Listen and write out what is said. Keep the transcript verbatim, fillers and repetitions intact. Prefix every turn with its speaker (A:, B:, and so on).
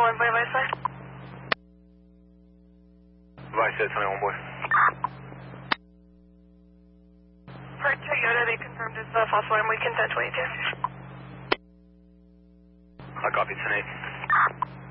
A: one boy, Vice side.
B: Vice said twenty-one boy.
A: For Toyota, they confirmed it's a false alarm. We can ten twenty-two.
B: I copy ten eight.